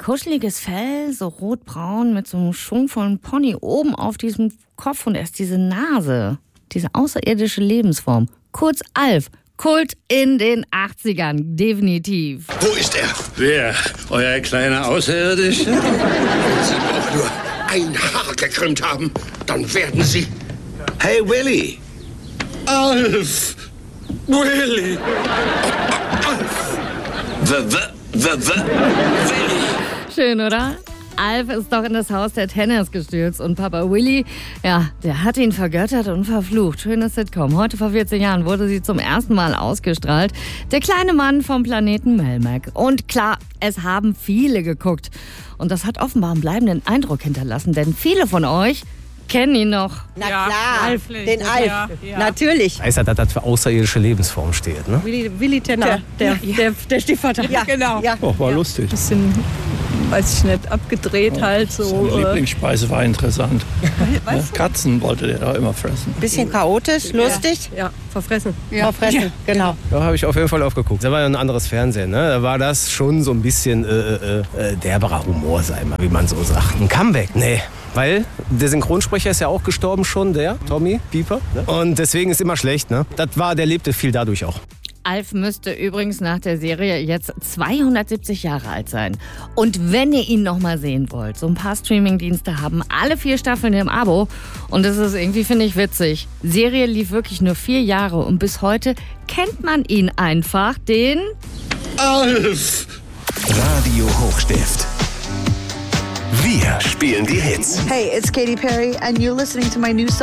kuscheliges Fell, so rotbraun mit so einem schwungvollen Pony oben auf diesem Kopf und erst diese Nase, diese außerirdische Lebensform. Kurz Alf. Kult in den 80ern, definitiv. Wo ist er? Wer? Euer kleiner Außerirdische? Wenn Sie auch nur ein Haar gekrümmt haben, dann werden Sie... Hey, Willy! Alf! Willy! Willy! Schön, oder? Alf ist doch in das Haus der Tenners gestürzt und Papa Willy, ja, der hat ihn vergöttert und verflucht. Schönes Sitcom. Heute vor 14 Jahren wurde sie zum ersten Mal ausgestrahlt. Der kleine Mann vom Planeten Melmac. Und klar, es haben viele geguckt. Und das hat offenbar einen bleibenden Eindruck hinterlassen, denn viele von euch kennen ihn noch. Na klar, Alf, den Alf, ja. natürlich. Weiß er, dass das für außerirdische Lebensform steht, ne? Willy Tenner, der Stiefvater. Ja, Genau. Ja. Oh, war lustig. Bisschen, weiß ich nicht, abgedreht halt so. Seine Lieblingsspeise war interessant. Katzen wollte der da immer fressen. Bisschen chaotisch, lustig, Ja, verfressen. verfressen, genau. Da habe ich auf jeden Fall aufgeguckt. Da war ja ein anderes Fernsehen, ne? Da war das schon so ein bisschen derberer Humor, sei mal, wie man so sagt. Ein Comeback, nee. Weil der Synchronsprecher ist ja auch gestorben schon, der Tommy Pieper. Ne? Und deswegen ist immer schlecht, ne? Der lebte viel dadurch auch. Alf müsste übrigens nach der Serie jetzt 270 Jahre alt sein. Und wenn ihr ihn noch mal sehen wollt, so ein paar Streamingdienste haben alle 4 Staffeln im Abo. Und das ist irgendwie, finde ich, witzig. Serie lief wirklich nur 4 Jahre und bis heute kennt man ihn einfach, den Alf! Radio Hochstift. Wir spielen die Hits. Hey, it's Katy Perry, and you're listening to my new song.